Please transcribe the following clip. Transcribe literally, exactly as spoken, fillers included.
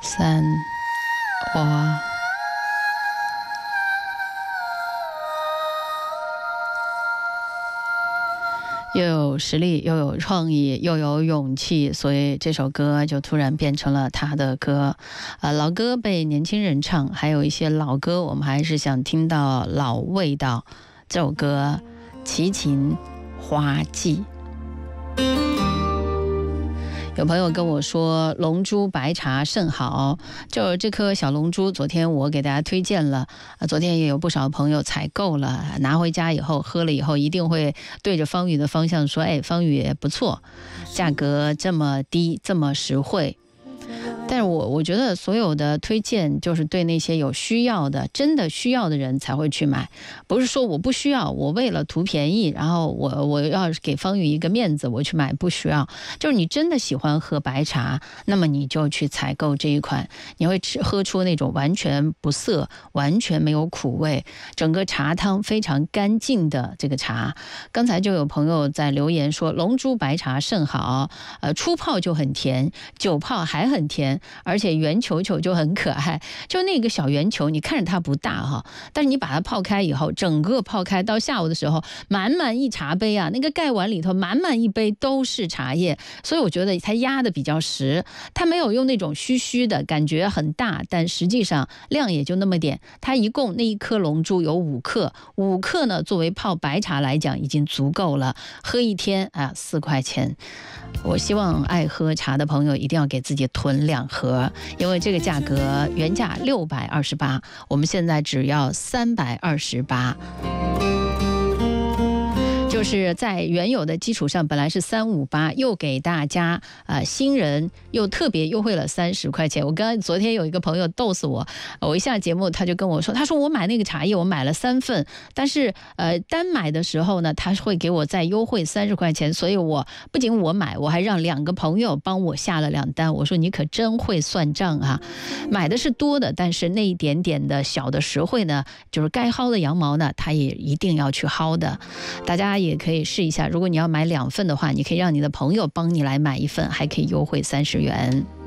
三，我又有实力，又有创意，又有勇气，所以这首歌就突然变成了他的歌。呃，老歌被年轻人唱，还有一些老歌，我们还是想听到老味道。这首歌《齐秦花季》。有朋友跟我说龙珠白茶甚好，就这颗小龙珠昨天我给大家推荐了，昨天也有不少朋友采购了，拿回家以后喝了以后一定会对着方宇的方向说，哎，方宇也不错，价格这么低这么实惠。但是我我觉得所有的推荐就是对那些有需要的真的需要的人才会去买，不是说我不需要，我为了图便宜，然后我我要给方宇一个面子我去买，不需要。就是你真的喜欢喝白茶，那么你就去采购这一款，你会吃喝出那种完全不涩，完全没有苦味，整个茶汤非常干净的这个茶。刚才就有朋友在留言说龙珠白茶甚好，呃，初泡就很甜，久泡还很甜，而且圆球球就很可爱，就那个小圆球你看着它不大哈，但是你把它泡开以后，整个泡开到下午的时候满满一茶杯啊，那个盖碗里头满满一杯都是茶叶，所以我觉得它压的比较实，它没有用那种虚虚的感觉很大，但实际上量也就那么点。它一共那一颗龙珠有五克，五克呢作为泡白茶来讲已经足够了，喝一天啊四块钱。我希望爱喝茶的朋友一定要给自己囤两盒，因为这个价格原价六百二十八，我们现在只要三百二十八。就是在原有的基础上，本来是三五八，又给大家呃新人又特别优惠了三十块钱。我刚刚昨天有一个朋友逗死我，我一下节目他就跟我说，他说我买那个茶叶我买了三份，但是呃单买的时候呢，他会给我再优惠三十块钱，所以我不仅我买，我还让两个朋友帮我下了两单。我说你可真会算账啊，买的是多的，但是那一点点的小的实惠呢，就是该薅的羊毛呢，他也一定要去薅的。大家也可以试一下，如果你要买两份的话，你可以让你的朋友帮你来买一份，还可以优惠三十元。